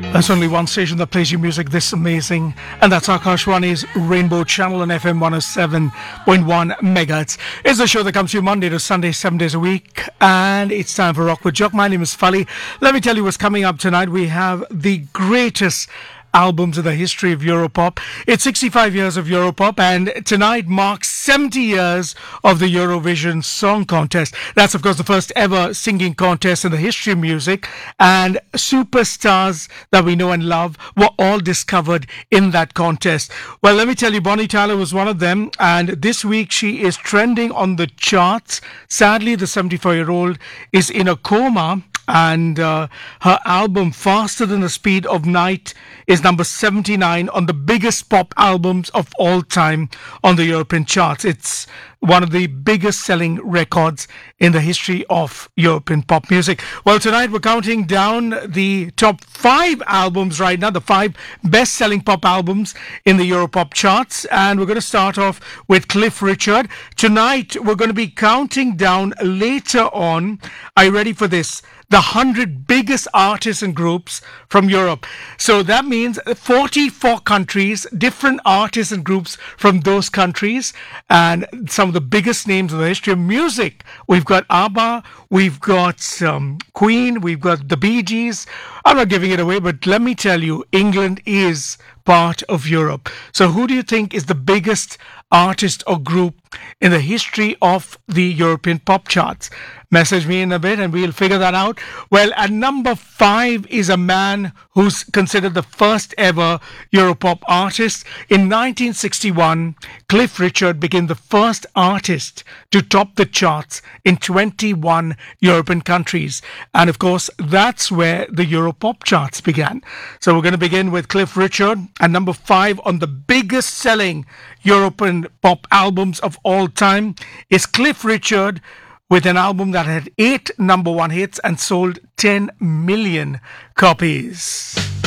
There's only one station that plays your music this amazing, and that's Akashwani's Rainbow Channel on FM 107.1 megahertz. It's a show that comes to you Monday to Sunday, 7 days a week, and it's time for Rock with Jock. My name is Fali. Let me tell you what's coming up tonight. We have the greatest albums in the history of Europop. It's 65 years of Europop, and tonight marks 70 years of the Eurovision Song Contest. That's, of course, the first ever singing contest in the history of music, and superstars that we know and love were all discovered in that contest. Well, let me tell you, Bonnie Tyler was one of them, and this week she is trending on the charts. Sadly, the 74-year-old is in a coma, and her album Faster Than the Speed of Night is number 79 on the biggest pop albums of all time on the European charts. It's one of the biggest selling records in the history of European pop music. Well, tonight we're counting down the top 5 albums right now, the 5 best-selling pop albums in the Europop charts, and we're going to start off with Cliff Richard. Tonight we're going to be counting down later on. Are you ready for this? The 100 biggest artists and groups from Europe. So that means 44 countries, different artists and groups from those countries, and some of the biggest names in the history of music. We've got ABBA, we've got Queen, we've got the Bee Gees. I'm not giving it away, but let me tell you, England is part of Europe. So who do you think is the biggest artist or group in the history of the European pop charts? Message me in a bit and we'll figure that out. Well, at number 5 is a man who's considered the first ever Europop artist. In 1961, Cliff Richard became the first artist to top the charts in 21 European countries. And of course, that's where the Europop charts began. So we're going to begin with Cliff Richard at number 5 on the biggest selling European pop albums of all time is Cliff Richard, with an album that had 8 number 1 hits and sold 10 million copies.